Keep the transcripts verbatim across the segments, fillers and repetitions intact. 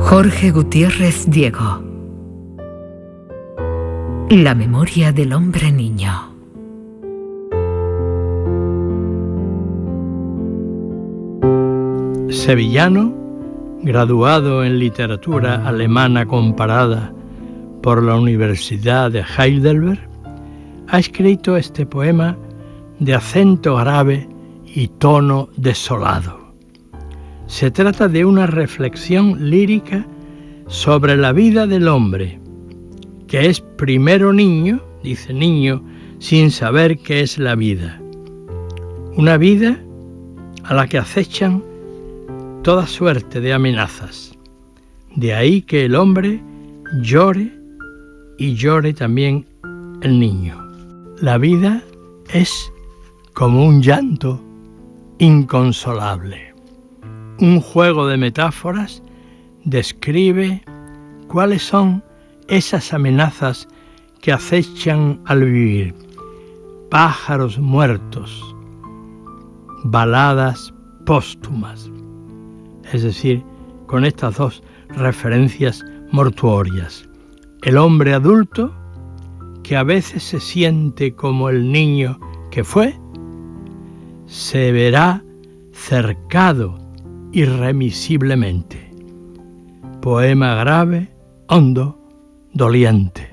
Jorge Gutiérrez Diego. La memoria del hombre niño. Sevillano, graduado en literatura alemana comparada por la Universidad de Heidelberg, ha escrito este poema de acento grave y tono desolado. Se trata de una reflexión lírica sobre la vida del hombre, que es primero niño, dice niño, sin saber qué es la vida. Una vida a la que acechan toda suerte de amenazas. De ahí que el hombre llore y llore también el niño. La vida es como un llanto inconsolable. Un juego de metáforas describe cuáles son esas amenazas que acechan al vivir. Pájaros muertos, baladas póstumas. Es decir, con estas dos referencias mortuorias. El hombre adulto, que a veces se siente como el niño que fue, se verá cercado irremisiblemente. Poema grave, hondo, doliente.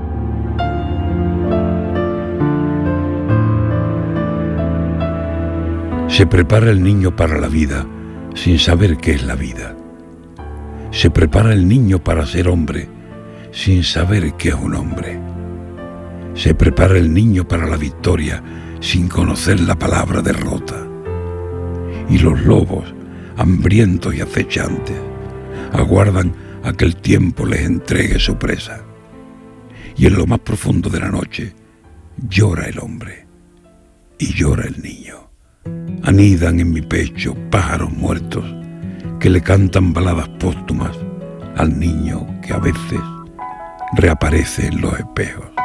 Se prepara el niño para la vida sin saber qué es la vida. Se prepara el niño para ser hombre sin saber qué es un hombre. Se prepara el niño para la victoria sin conocer la palabra derrota. Y los lobos, hambrientos y acechantes, aguardan a que el tiempo les entregue su presa. Y en lo más profundo de la noche llora el hombre y llora el niño. Anidan en mi pecho pájaros muertos que le cantan baladas póstumas al niño que a veces reaparece en los espejos.